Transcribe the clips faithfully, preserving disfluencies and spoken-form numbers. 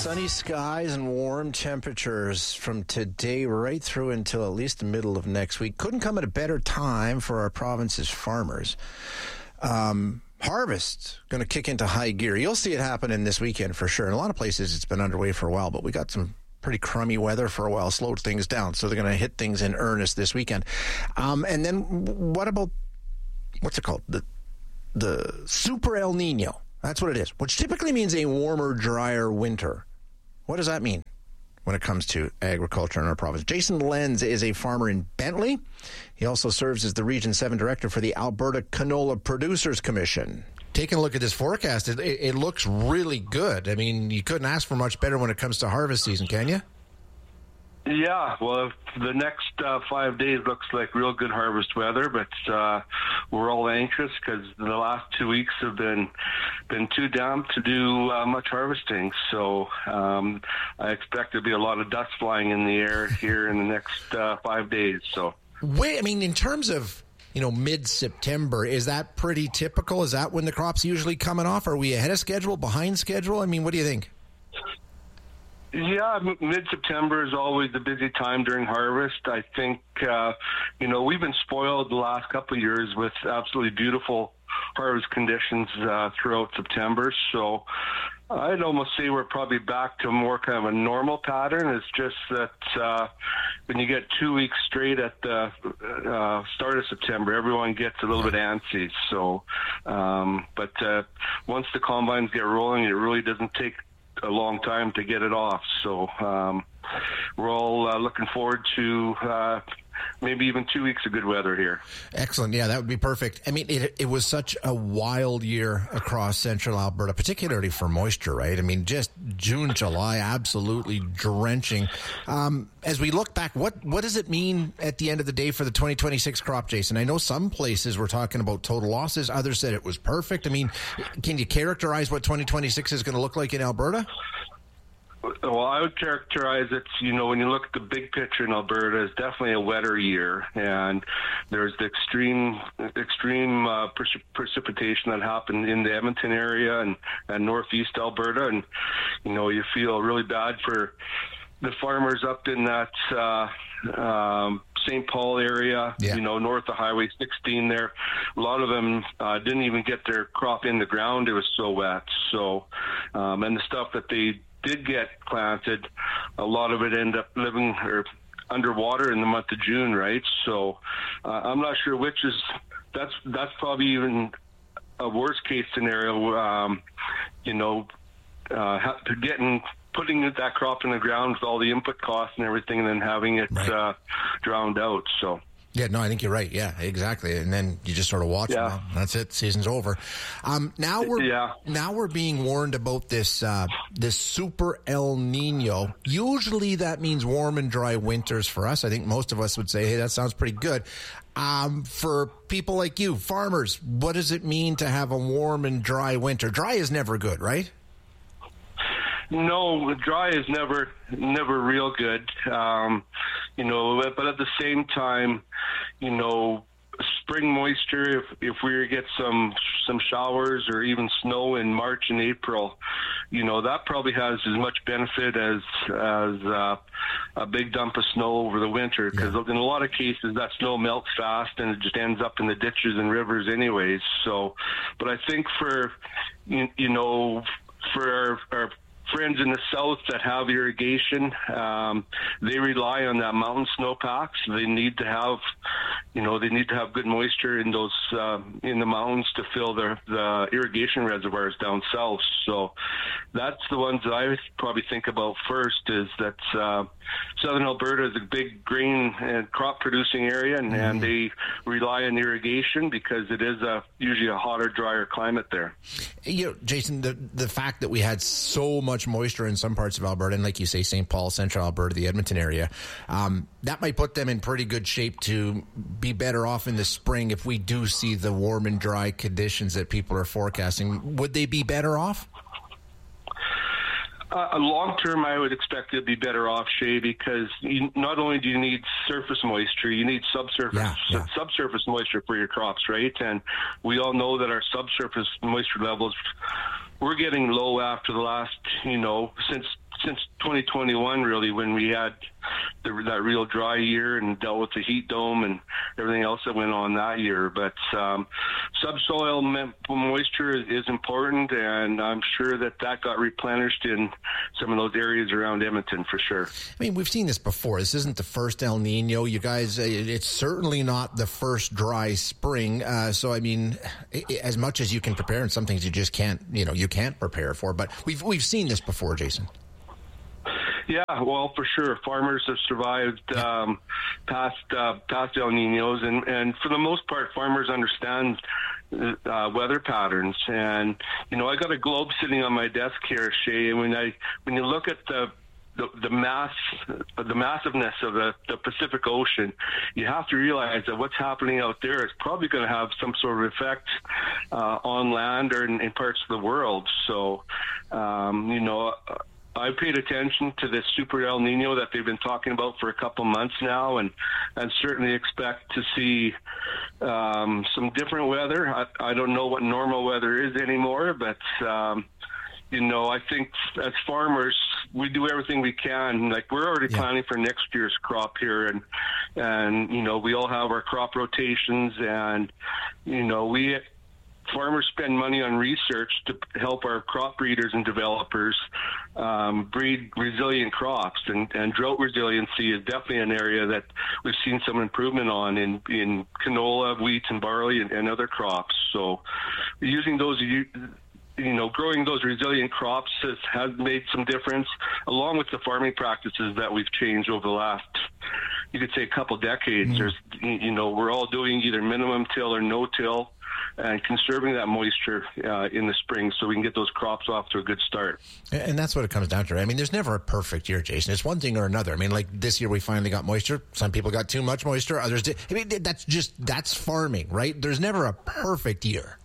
Sunny skies and warm temperatures from today right through until at least the middle of next week. Couldn't come at a better time for our province's farmers. Um, harvest going to kick into high gear. You'll see it happening this weekend for sure. In a lot of places it's been underway for a while, but we got some pretty crummy weather for a while, slowed things down. So they're going to hit things in earnest this weekend. Um, and then what about, what's it called? The, the Super El Nino. That's what it is, which typically means a warmer, drier winter. What does that mean when it comes to agriculture in our province? Jason Lenz is a farmer in Bentley. He also serves as the Region seven Director for the Alberta Canola Producers Commission. Taking a look at this forecast, it, it looks really good. I mean, you couldn't ask for much better when it comes to harvest season, can you? Yeah, well, the next uh, five days looks like real good harvest weather, but uh, we're all anxious because the last two weeks have been been too damp to do uh, much harvesting. So um, I expect there'll be a lot of dust flying in the air here in the next uh, five days. So, wait, I mean, in terms of you know mid-September, is that pretty typical? Is that when the crop's usually coming off? Are we ahead of schedule, behind schedule? I mean, what do you think? Yeah, mid-September is always a busy time during harvest. I think, uh, you know, we've been spoiled the last couple of years with absolutely beautiful harvest conditions uh, throughout September. So I'd almost say we're probably back to more kind of a normal pattern. It's just that uh, when you get two weeks straight at the uh, start of September, everyone gets a little bit antsy. So, um, but uh, once the combines get rolling, it really doesn't take a long time to get it off. So um, we're all uh, looking forward to uh, maybe even two weeks of good weather here. Excellent. Yeah, that would be perfect. I mean, it, it was such a wild year across central Alberta, particularly for moisture, right? I mean, just June, July, absolutely drenching. Um, as we look back, what, what does it mean at the end of the day for the twenty twenty-six crop, Jason? I know some places were talking about total losses. Others said it was perfect. I mean, can you characterize what twenty twenty-six is going to look like in Alberta? Well, I would characterize it, you know, when you look at the big picture in Alberta, it's definitely a wetter year. And there's the extreme extreme uh, precip- precipitation that happened in the Edmonton area and, and northeast Alberta. And, you know, you feel really bad for the farmers up in that uh, um, Saint Paul area, yeah. you know, north of Highway sixteen there. A lot of them uh, didn't even get their crop in the ground. It was so wet. So, um, and the stuff that they did get planted, a lot of it ended up living or underwater in the month of June, right? So uh, I'm not sure which is, that's that's probably even a worst case scenario, um, you know, uh, getting, putting that crop in the ground with all the input costs and everything and then having it right. uh, drowned out, so. Yeah, no, I think you're right. Yeah, exactly. And then you just sort of watch yeah. them. That's it. Season's over. Um, now we're yeah. now we're being warned about this uh, this Super El Nino. Usually that means warm and dry winters for us. I think most of us would say, hey, that sounds pretty good. Um, for people like you, farmers, what does it mean to have a warm and dry winter? Dry is never good, right? No, dry is never never real good. Um, you know, but at the same time, you know, spring moisture, if if we were to get some some showers or even snow in March and April, you know, that probably has as much benefit as as uh, a big dump of snow over the winter, because yeah. in a lot of cases that snow melts fast and it just ends up in the ditches and rivers anyways. So, but I think for you, you know for our, our friends in the south that have irrigation, um, they rely on that mountain snowpack. So they need to have, you know, they need to have good moisture in those uh, in the mountains to fill their the irrigation reservoirs down south. So that's the ones that I probably think about first. Is that uh, southern Alberta is a big grain and crop producing area, and, mm-hmm. and they rely on irrigation because it is a usually a hotter, drier climate there. You know, Jason, the the fact that we had so much moisture in some parts of Alberta, and like you say, Saint Paul, Central Alberta, the Edmonton area, um, that might put them in pretty good shape to be better off in the spring if we do see the warm and dry conditions that people are forecasting. Would they be better off? Uh, long term, I would expect to be better off, Shay, because you, not only do you need surface moisture, you need subsurface yeah, yeah. subsurface moisture for your crops, right? And we all know that our subsurface moisture levels, we're getting low after the last, you know, since since twenty twenty-one, really, when we had the, that real dry year and dealt with the heat dome and everything else that went on that year. But um, subsoil moisture is, is important, and I'm sure that that got replenished in some of those areas around Edmonton for sure. I mean, we've seen this before. This isn't the first El Nino. You guys, it's certainly not the first dry spring. Uh, so, I mean, as much as you can prepare, and some things you just can't, you know, you can't prepare for. But we've we've seen this before, Jason. Yeah, well, for sure. Farmers have survived um, past uh, past El Ninos, and, and for the most part, farmers understand uh, weather patterns. And you know, I got a globe sitting on my desk here, Shay. And when I when you look at the the, the mass, the massiveness of the, the Pacific Ocean, you have to realize that what's happening out there is probably going to have some sort of effect uh, on land or in, in parts of the world. So, um, you know. I paid attention to this super El Nino that they've been talking about for a couple months now, and, and certainly expect to see um, some different weather. I, I don't know what normal weather is anymore, but, um, you know, I think as farmers, we do everything we can. Like, we're already yeah. planning for next year's crop here, and, and, you know, we all have our crop rotations, and, you know, we... farmers spend money on research to help our crop breeders and developers um, breed resilient crops, and, and drought resiliency is definitely an area that we've seen some improvement on in, in canola, wheat, and barley, and, and other crops. So using those, you know, growing those resilient crops has, has made some difference, along with the farming practices that we've changed over the last, you could say, a couple decades. Mm-hmm. There's, you know, we're all doing either minimum till or no till, and conserving that moisture uh, in the spring so we can get those crops off to a good start. And that's what it comes down to. I mean, there's never a perfect year, Jason. It's one thing or another. I mean, like this year we finally got moisture. Some people got too much moisture. Others did. I mean, that's just, that's farming, right? There's never a perfect year.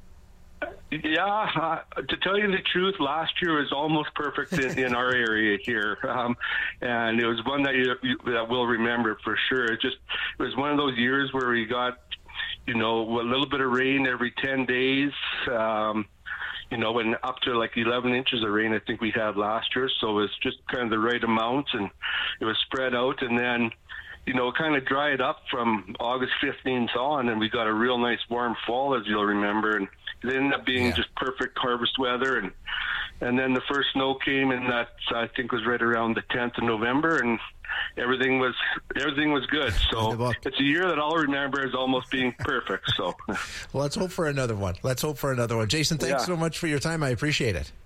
Yeah, uh, to tell you the truth, last year was almost perfect in, in our area here, um, and it was one that you, you that we'll remember for sure. It just it was one of those years where we got, you know, a little bit of rain every ten days, um, you know, and up to like eleven inches of rain I think we had last year. So it was just kind of the right amount, and it was spread out. And then, you know, it kind of dried up from August fifteenth on, and we got a real nice warm fall, as you'll remember. And it ended up being yeah. just perfect harvest weather. And and then the first snow came, and that I think was right around the tenth of November, and everything was everything was good. So it's a year that I'll remember as almost being perfect. So well, let's hope for another one. Let's hope for another one. Jason, thanks yeah. so much for your time. I appreciate it.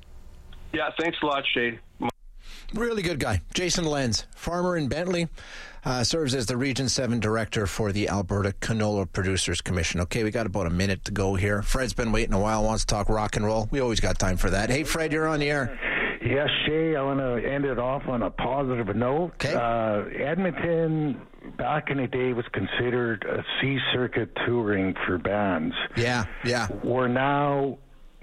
Yeah, thanks a lot, Shay. Really good guy. Jason Lenz, farmer in Bentley, uh, serves as the Region seven Director for the Alberta Canola Producers Commission. Okay, we got about a minute to go here. Fred's been waiting a while, wants to talk rock and roll. We always got time for that. Hey, Fred, you're on the air. Yes, Shay, I want to end it off on a positive note. Okay. Uh, Edmonton, back in the day, was considered a C-circuit touring for bands. Yeah, yeah. We're now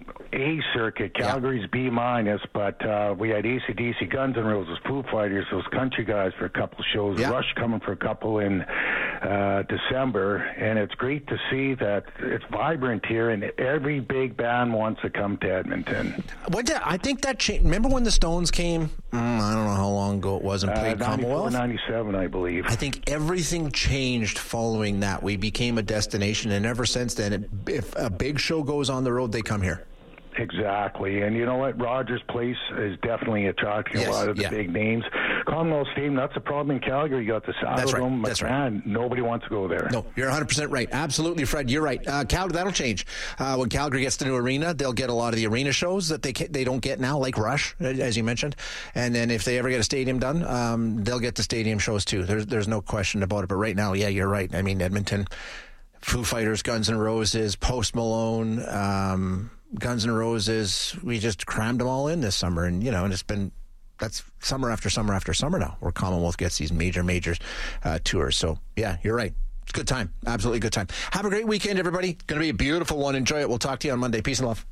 A circuit, Calgary's yeah. B minus, but uh, we had A C D C, Guns N' Roses, Foo Fighters, those country guys for a couple shows, yeah. Rush coming for a couple in uh, December, and it's great to see that it's vibrant here, and every big band wants to come to Edmonton. What did, I think that changed. Remember when the Stones came? Mm, I don't know how long ago it was and played uh, Commonwealth? ninety-seven, I believe. I think everything changed following that. We became a destination, and ever since then, it, if a big show goes on the road, they come here. Exactly, and you know what? Rogers Place is definitely attracting yes, a lot of the yeah. big names. Commonwealth Stadium, that's a problem in Calgary. You got the Saddle Dome, right. McMahon. Right. Nobody wants to go there. No, you're one hundred percent right. Absolutely, Fred. You're right. Uh, Calgary, that'll change. Uh, when Calgary gets the new arena, they'll get a lot of the arena shows that they they don't get now, like Rush, as you mentioned. And then if they ever get a stadium done, um, they'll get the stadium shows too. There's there's no question about it. But right now, yeah, you're right. I mean, Edmonton, Foo Fighters, Guns N' Roses, Post Malone, um, Guns N' Roses, we just crammed them all in this summer. And, you know, and it's been, that's summer after summer after summer now, where Commonwealth gets these major, major uh, tours. So, yeah, you're right. It's a good time. Absolutely good time. Have a great weekend, everybody. Going to be a beautiful one. Enjoy it. We'll talk to you on Monday. Peace and love.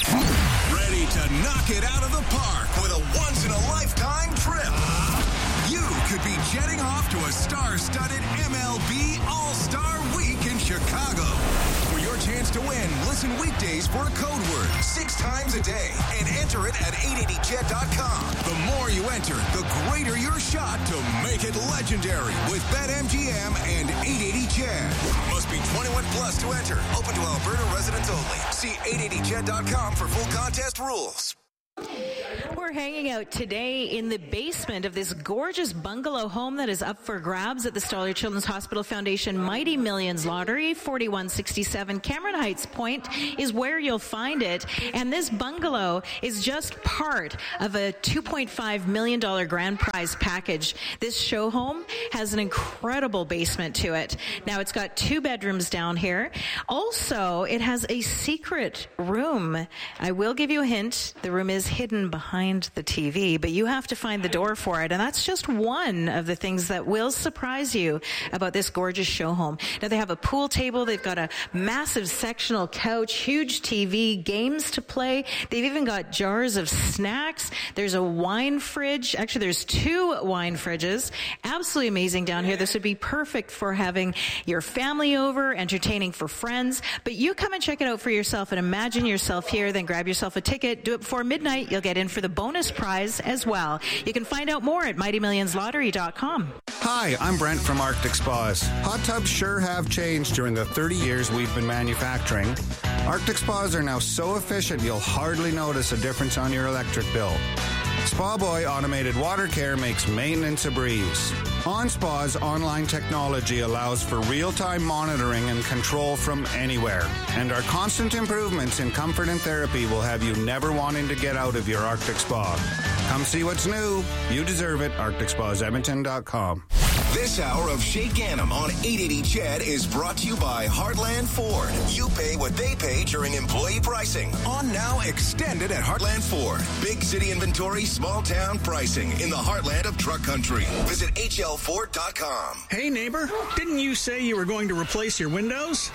Ready to knock it out of the park with a once-in-a-lifetime trip. You could be jetting off to a star-studded M L B All-Star Week in Chicago. For your chance to win, listen weekdays for a code word six times a day and enter it at eight eighty ched dot com. The more you enter, the greater your shot to make it legendary with BetMGM and eight eighty Ched. Must be twenty-one plus to enter. Open to Alberta residents only. See eight eighty ched dot com for full contest rules. We're hanging out today in the basement of this gorgeous bungalow home that is up for grabs at the Stollery Children's Hospital Foundation Mighty Millions Lottery. forty-one sixty-seven Cameron Heights Point is where you'll find it. And this bungalow is just part of a two point five million dollars grand prize package. This show home has an incredible basement to it. Now, it's got two bedrooms down here. Also, it has a secret room. I will give you a hint. The room is hidden behind the T V, but you have to find the door for it. And that's just one of the things that will surprise you about this gorgeous show home. Now, they have a pool table. They've got a massive sectional couch, huge T V, games to play. They've even got jars of snacks. There's a wine fridge. Actually, there's two wine fridges. Absolutely amazing down here. This would be perfect for having your family over, entertaining for friends. But you come and check it out for yourself and imagine yourself here, then grab yourself a ticket. Do it before midnight. You'll get in for the bonus prize as well. You can find out more at mighty millions lottery dot com. Hi, I'm Brent from Arctic Spas. Hot tubs sure have changed during the thirty years we've been manufacturing. Arctic Spas are now so efficient you'll hardly notice a difference on your electric bill. Spa Boy Automated Water Care makes maintenance a breeze. OnSpa's online technology allows for real-time monitoring and control from anywhere. And our constant improvements in comfort and therapy will have you never wanting to get out of your Arctic Spa. Come see what's new. You deserve it. arctic spas edmonton dot com. This hour of Shay Ganem on eight eighty Ched is brought to you by Heartland Ford. You pay what they pay during employee pricing. On now, extended at Heartland Ford. Big city inventory, small town pricing in the heartland of truck country. Visit H L Ford dot com. Hey, neighbor, didn't you say you were going to replace your windows?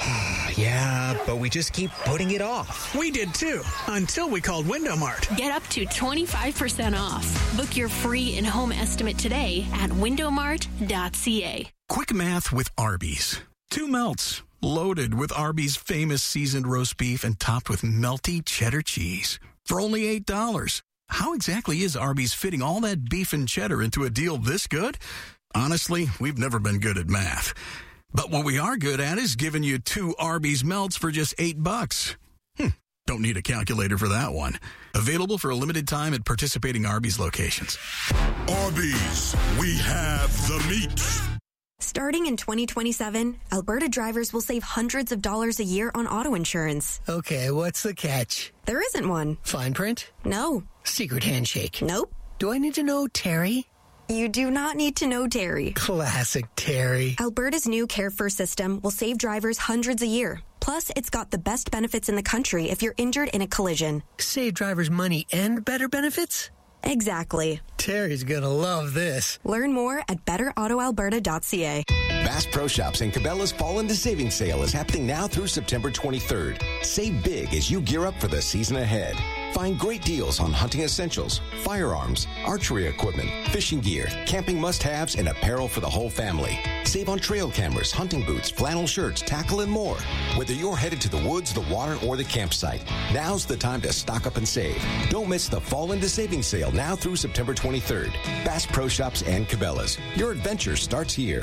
Yeah, but we just keep putting it off. We did too, until we called Window Mart. Get up to twenty-five percent off. Book your free in-home estimate today at window mart dot c a. Quick math with Arby's. Two melts, loaded with Arby's famous seasoned roast beef and topped with melty cheddar cheese. For only eight dollars. How exactly is Arby's fitting all that beef and cheddar into a deal this good? Honestly, we've never been good at math. But what we are good at is giving you two Arby's melts for just eight bucks. Hmm, don't need a calculator for that one. Available for a limited time at participating Arby's locations. Arby's, we have the meat. Starting in twenty twenty-seven, Alberta drivers will save hundreds of dollars a year on auto insurance. Okay, what's the catch? There isn't one. Fine print? No. Secret handshake? Nope. Do I need to know Terry? You do not need to know Terry. Classic Terry. Alberta's new Care First system will save drivers hundreds a year. Plus, it's got the best benefits in the country if you're injured in a collision. Save drivers money and better benefits? Exactly. Terry's gonna love this. Learn more at better auto alberta dot c a. Bass Pro Shops and Cabela's Fall into Savings Sale is happening now through September twenty-third. Save big as you gear up for the season ahead. Find great deals on hunting essentials, firearms, archery equipment, fishing gear, camping must-haves, and apparel for the whole family. Save on trail cameras, hunting boots, flannel shirts, tackle, and more. Whether you're headed to the woods, the water, or the campsite, now's the time to stock up and save. Don't miss the Fall into Savings Sale now through September twenty-third. Bass Pro Shops and Cabela's. Your adventure starts here.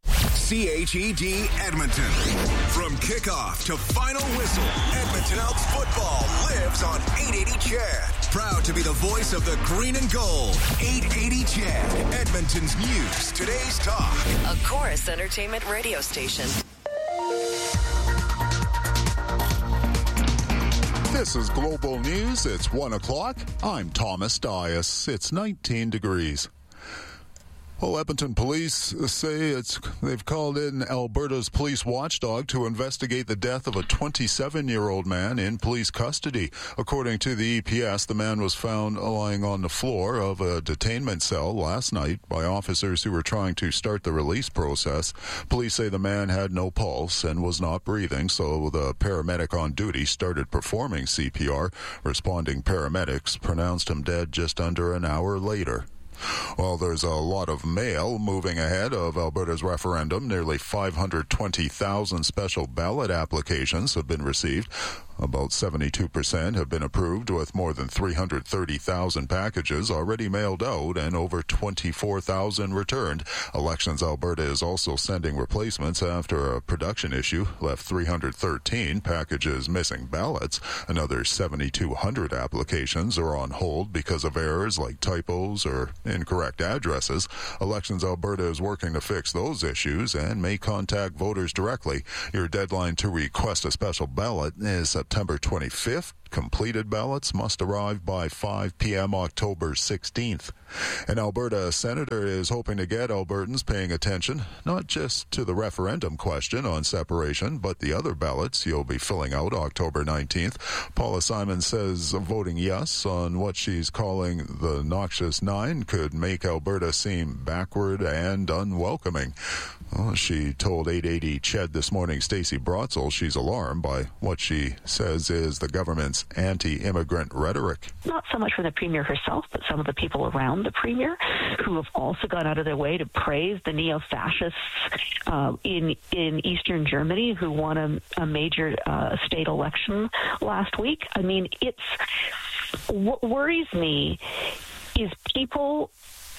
C H E D Edmonton. From kickoff to final whistle, Edmonton Elks football lives on eight eighty Ched. Proud to be the voice of the green and gold. eight eighty Ched, Edmonton's news, today's talk. A Chorus Entertainment radio station. This is Global News. It's one o'clock. I'm Thomas Dias. It's nineteen degrees. Well, Edmonton police say it's they've called in Alberta's police watchdog to investigate the death of a twenty-seven-year-old man in police custody. According to the E P S, the man was found lying on the floor of a detainment cell last night by officers who were trying to start the release process. Police say the man had no pulse and was not breathing, so the paramedic on duty started performing C P R. Responding paramedics pronounced him dead just under an hour later. Well, there's a lot of mail moving ahead of Alberta's referendum. Nearly five hundred twenty thousand special ballot applications have been received. About seventy-two percent have been approved, with more than three hundred thirty thousand packages already mailed out and over twenty-four thousand returned. Elections Alberta is also sending replacements after a production issue left three hundred thirteen packages missing ballots. Another seventy-two hundred applications are on hold because of errors like typos or incorrect addresses. Elections Alberta is working to fix those issues and may contact voters directly. Your deadline to request a special ballot is September twenty-fifth. Completed ballots must arrive by five p.m. October sixteenth. An Alberta senator is hoping to get Albertans paying attention, not just to the referendum question on separation, but the other ballots you'll be filling out October nineteenth. Paula Simon says voting yes on what she's calling the noxious nine could make Alberta seem backward and unwelcoming. Well, she told eight eighty C H E D this morning Stacey Brotzel she's alarmed by what she says is the government's anti-immigrant rhetoric. Not so much from the Premier herself, but some of the people around the Premier who have also gone out of their way to praise the neo-fascists uh, in in Eastern Germany who won a, a major uh, state election last week. I mean, it's what worries me is people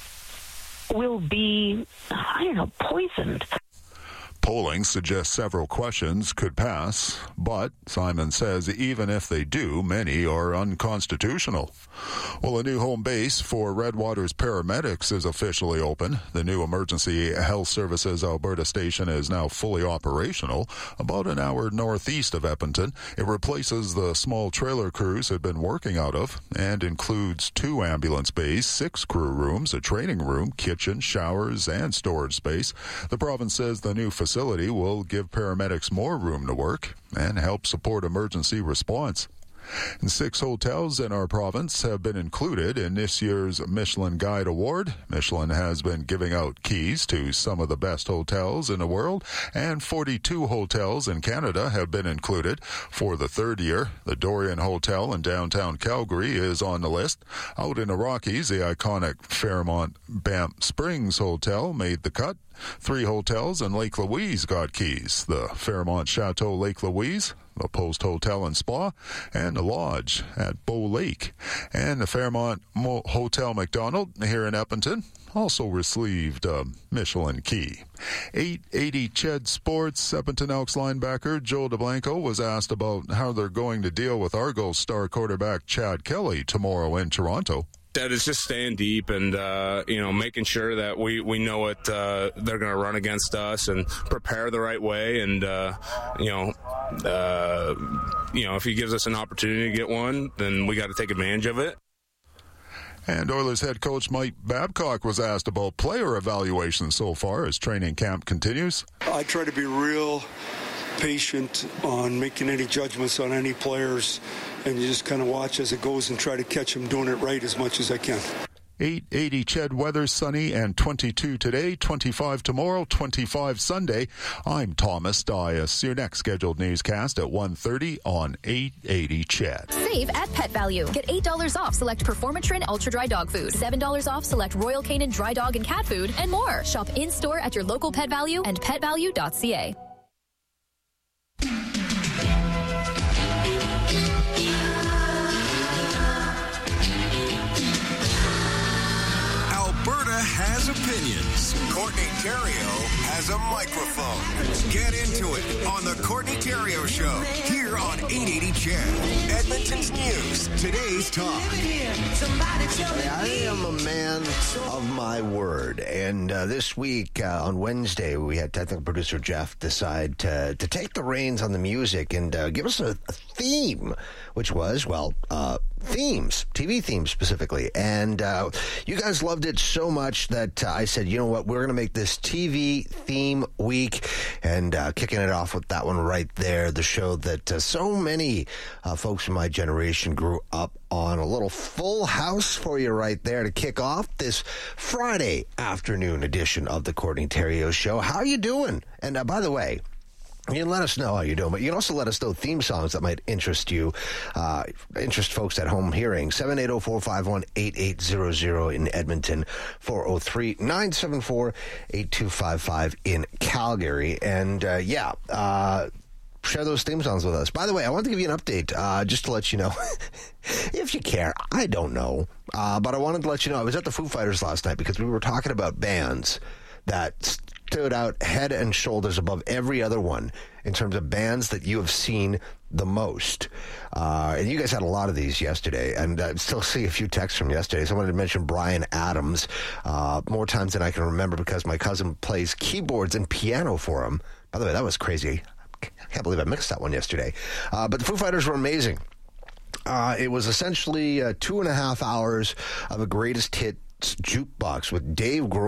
will be, I don't know, poisoned. Polling suggests several questions could pass, but Simon says even if they do, many are unconstitutional. Well, a new home base for Redwater's paramedics is officially open. The new Emergency Health Services Alberta station is now fully operational, about an hour northeast of Edmonton. It replaces the small trailer crews had been working out of and includes two ambulance bays, six crew rooms, a training room, kitchen, showers, and storage space. The province says the new facility Facility will give paramedics more room to work and help support emergency response. And six hotels in our province have been included in this year's Michelin Guide Award. Michelin has been giving out keys to some of the best hotels in the world, and forty-two hotels in Canada have been included. For the third year, the Dorian Hotel in downtown Calgary is on the list. Out in the Rockies, the iconic Fairmont Banff Springs Hotel made the cut. Three hotels in Lake Louise got keys: the Fairmont Chateau Lake Louise, the Post Hotel and Spa, and the Lodge at Bow Lake. And the Fairmont Mo- Hotel McDonald here in Edmonton also received a Michelin key. eight eighty C H E D Sports Edmonton Elks linebacker Joe DeBlanco was asked about how they're going to deal with Argos star quarterback Chad Kelly tomorrow in Toronto. That is just staying deep and, uh, you know, making sure that we, we know what uh, they're going to run against us and prepare the right way. And, uh, you know, uh, you know, if he gives us an opportunity to get one, then we got to take advantage of it. And Oilers head coach Mike Babcock was asked about player evaluation so far as training camp continues. I try to be real patient on making any judgments on any players, and you just kind of watch as it goes and try to catch them doing it right as much as I can. eight eighty C H E D weather, sunny and twenty-two today, twenty-five tomorrow, twenty-five Sunday. I'm Thomas Dias. Your next scheduled newscast at one thirty on eight eighty C H E D. Save at Pet Value. Get eight dollars off select Performatrin Ultra Dry Dog Food, seven dollars off select Royal Canin Dry Dog and Cat Food, and more. Shop in-store at your local Pet Value and pet value dot c a. Alberta has opinions. Courtney Theriault has a microphone. Get into it on the Courtney Theriault Show here on eight eighty C H E D. Edmonton's news, today's talk. I am a man of my word, and uh, this week uh, on Wednesday we had technical producer Jeff decide to, to take the reins on the music and uh, give us a, a theme, which was, well, uh, themes, T V themes specifically. And uh, you guys loved it so much that uh, I said, you know what, we're going to make this T V theme week, and uh, kicking it off with that one right there, the show that uh, so many uh, folks from my generation grew up on. A little Full House for you right there to kick off this Friday afternoon edition of the Courtney Theriault Show. How you doing? And uh, by the way, You can let us know how you're doing, but you can also let us know theme songs that might interest you, uh, interest folks at home hearing. seven eight zero, four five one, eight eight zero zero in Edmonton, four oh three, nine seven four, eight two five five in Calgary. And, uh, yeah, uh, share those theme songs with us. By the way, I wanted to give you an update, uh, just to let you know, if you care. I don't know, uh, but I wanted to let you know. I was at the Foo Fighters last night because we were talking about bands that stood out head and shoulders above every other one in terms of bands that you have seen the most. Uh, and you guys had a lot of these yesterday, and I still see a few texts from yesterday. Someone had mentioned Bryan Adams uh, more times than I can remember because my cousin plays keyboards and piano for him. By the way, that was crazy. I can't believe I mixed that one yesterday. Uh, but the Foo Fighters were amazing. Uh, it was essentially uh, two and a half hours of a greatest hits jukebox with Dave Grohl